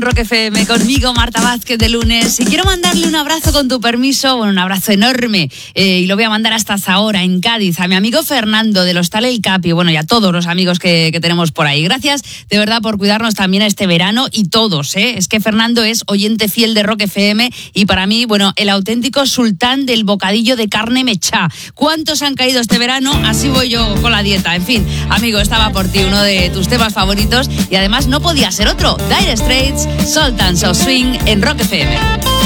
Rock FM, conmigo Marta Vázquez de lunes, y quiero mandarle un abrazo con tu permiso, un abrazo enorme, y lo voy a mandar hasta Zahora, en Cádiz, a mi amigo Fernando del Hostal El Capi, y a todos los amigos que tenemos por ahí. Gracias de verdad por cuidarnos también este verano, y todos, es que Fernando es oyente fiel de Rock FM y para mí, el auténtico sultán del bocadillo de carne mechá. ¿Cuántos han caído este verano? Así voy yo con la dieta. En fin, amigo, estaba por ti, uno de tus temas favoritos, y además no podía ser otro. Dire Straits, Sultans of Swing en Rock FM.